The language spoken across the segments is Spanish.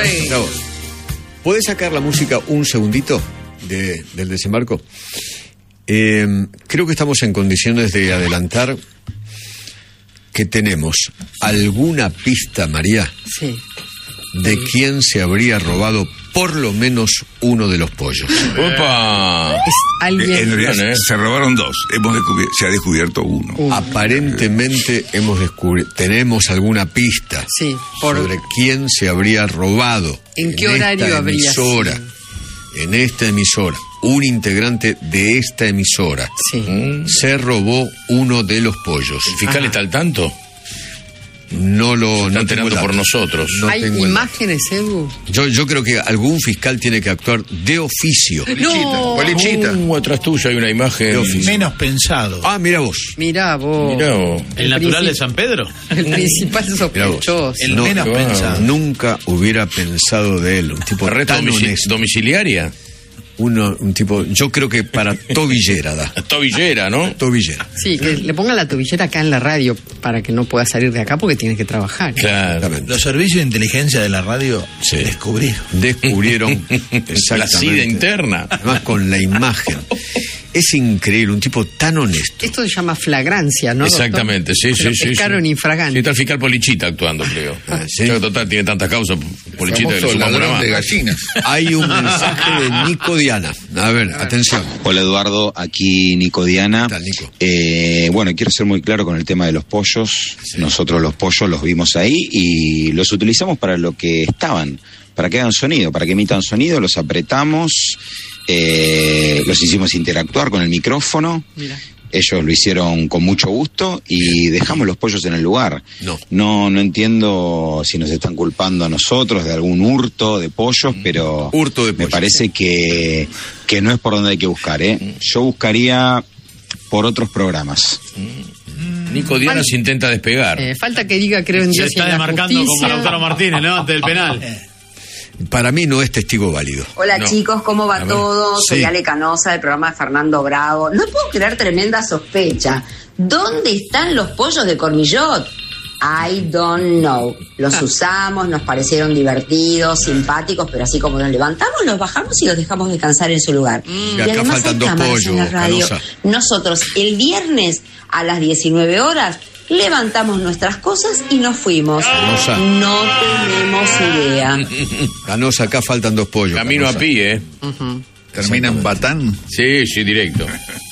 Gustavo, ¿podés sacar la música un segundito del desembarco? Creo que estamos en condiciones de adelantar que tenemos alguna pista, María, sí, de quién se habría robado por lo menos uno de los pollos. ¡Opa! Es alguien. En realidad se robaron dos. Se ha descubierto uno. Aparentemente tenemos alguna pista Sí, sobre quién se habría robado. ¿En qué horario habría sido? En esta emisora. Un integrante de esta emisora Sí. se robó uno de los pollos. ¿El fiscal está al tanto? No lo Está no enterando tengo el por dato. nosotros. No ¿Hay tengo el imágenes, Edu? dato. Yo creo que algún fiscal tiene que actuar de oficio. No. Bolichita. Atrás tuyo hay una imagen. De oficio. Menos pensado. Ah, mira vos. Mirá vos. Mirá vos. ¿El natural de San Pedro? El principal Mirá vos. sospechoso. El No, menos pensado. Nunca hubiera pensado de él. Un tipo ¿Arresto tan honesto. domiciliaria? Un tipo, yo creo que para tobillera da. Tobillera, ¿no? Tobillera. Sí, que le pongan la tobillera acá en la radio para que no pueda salir de acá porque tiene que trabajar. Claro. Exactamente. Los servicios de inteligencia de la radio Sí. descubrieron. Exactamente. La SIDA interna. Además con la imagen. Es increíble, un tipo tan honesto. Esto se llama flagrancia, ¿no? Exactamente, doctor? sí, Lo sí. pescaron Sí, infragante. está el fiscal Polichita actuando, creo. ¿sí? Claro, total, tiene tantas causas. Polichita que le Famoso sumamos una ladrón de más. gallinas. Hay un mensaje de Nico Diana. A ver, atención. Hola Eduardo, aquí Nico Diana. ¿Qué tal, Nico? Bueno, quiero ser muy claro con el tema de los pollos. Sí. Nosotros los pollos los vimos ahí y los utilizamos para lo que estaban, para que hagan sonido, para que emitan sonido, los apretamos, los hicimos interactuar con el micrófono. Mira. Ellos lo hicieron con mucho gusto y dejamos los pollos en el lugar. No entiendo si nos están culpando a nosotros de algún hurto de pollos, pero Hurto de me pollos. parece que no es por donde hay que buscar, ¿eh? Yo buscaría por otros programas. Nico Diana se intenta despegar. Falta que diga creo en Se Dios y está en la demarcando como justicia. Lautaro Martínez, ¿no? Ante el penal. Para mí no es testigo válido. Hola No. chicos, ¿cómo va ver, todo? Soy sí. Ale Canosa del programa de Fernando Bravo. No puedo creer tremenda sospecha. ¿Dónde están los pollos de Cormillot? I don't know. Los usamos, nos parecieron divertidos, simpáticos, pero así como los levantamos, los bajamos y los dejamos descansar en su lugar. Y Y acá además faltan hay dos cámaras pollos, en la radio. Canosa. Nosotros el viernes a las 19 horas levantamos nuestras cosas y nos fuimos. Canosa. No tenemos idea. Canosa, acá faltan dos pollos. Camino Canosa. a pie, ¿eh? Termina en Batán. Sí, directo.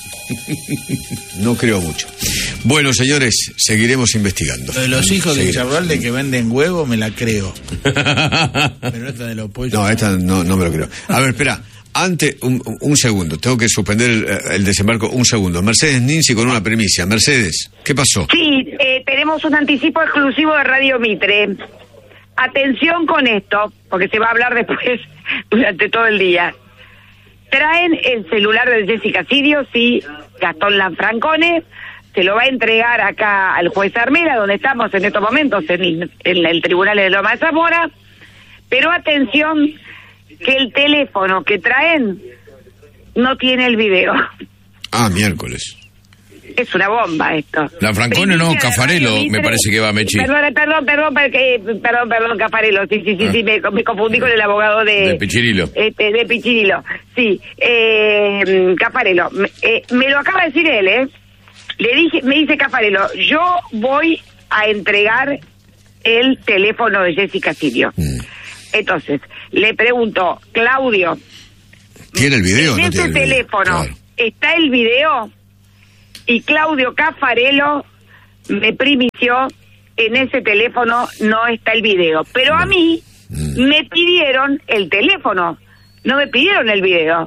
No creo mucho. Bueno, señores, seguiremos investigando. Lo de los hijos de Seguiremos. Charralde que venden huevo me la creo. Pero esta de los pollos. No, esta no me lo creo. A ver, espera. Antes, un segundo. Tengo que suspender el desembarco un segundo. Mercedes Ninzi con una premisa. Mercedes, ¿qué pasó? Sí, tenemos un anticipo exclusivo de Radio Mitre. Atención con esto, porque se va a hablar después durante todo el día. Traen el celular de Jessica Sirio, sí, Gastón Lanfrancone, se lo va a entregar acá al juez Armela, donde estamos en estos momentos, en el Tribunal de Loma de Zamora. Pero atención, que el teléfono que traen no tiene el video. Ah, miércoles. Es una bomba esto. Lanfrancone no, Primicia de Cafarello, Radio me Mitre. parece que va, Mechi. Perdón, Cafarello. Sí, me confundí con el abogado De Pichirilo. de Pichirilo. Sí, Cafarello. Me lo acaba de decir él, me dice Cafarello, yo voy a entregar el teléfono de Jessica Sirio. Entonces, le pregunto, Claudio, ¿Tiene el video? en No ese tiene el video. teléfono Claro. está el video, y Claudio Cafarello me primició, en ese teléfono no está el video, pero a mí me pidieron el teléfono, no me pidieron el video.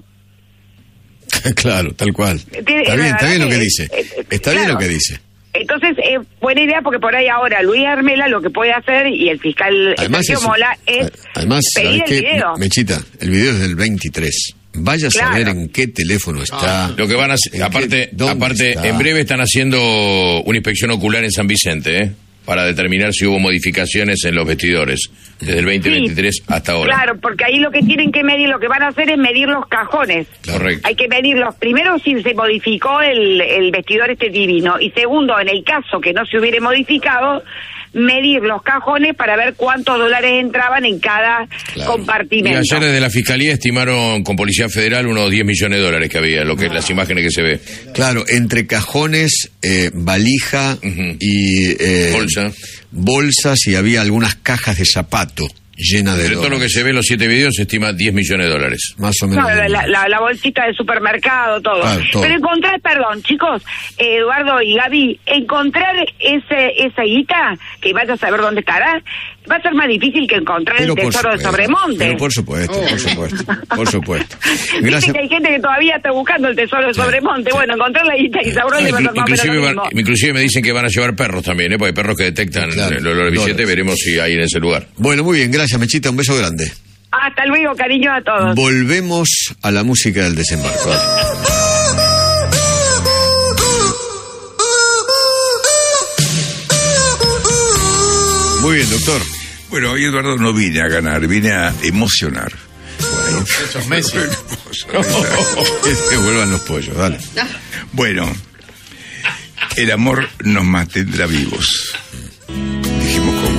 Claro, tal cual. Está bien lo que dice. Está bien lo que dice. Entonces, buena idea, porque por ahí ahora Luis Armela lo que puede hacer, y el fiscal Además, Sergio Mola, es además pedir ¿sabes el qué? video. Mechita, el video es del 23. Vaya a Claro. saber en qué teléfono está. Lo que van a hacer, ¿En qué- dónde aparte, está? en breve están haciendo una inspección ocular en San Vicente, para determinar si hubo modificaciones en los vestidores desde el 2023 hasta ahora. Claro, porque ahí lo que tienen que medir, lo que van a hacer es medir los cajones. Correcto. Hay que medirlos, primero si se modificó el vestidor divino, y segundo, en el caso que no se hubiera modificado, medir los cajones para ver cuántos dólares entraban en cada compartimento. Y ayer desde la Fiscalía estimaron con Policía Federal unos 10 millones de dólares que había, lo que es las imágenes que se ve. Claro, entre cajones, valija y bolsas, y había algunas cajas de zapato llenas de Entre todo lo que se ve en los 7 videos se estima 10 millones de dólares. Más o menos. No, la bolsita de supermercado, todo. Claro, todo. Pero encontrar, perdón, chicos, Eduardo y Gaby, encontrar esa guita, que vaya a saber dónde estará, va a ser más difícil que encontrar el tesoro de Sobremonte. Pero por supuesto. Gracias. Hay gente que todavía está buscando el tesoro de Sobremonte. Bueno, encontrar la guita y Sauronte va a ser más o menos lo mismo. Inclusive me dicen que van a llevar perros también, porque hay perros que detectan el olor de billete, veremos si hay en ese lugar. Bueno, muy bien, gracias, Mechita, un beso grande. Hasta luego, cariño a todos. Volvemos a la música del desembarco. Muy bien, doctor. Bueno, hoy, Eduardo, no vine a ganar, vine a emocionar. Esos Messi. Que vuelvan los pollos, dale. Bueno, el amor nos mantendrá vivos.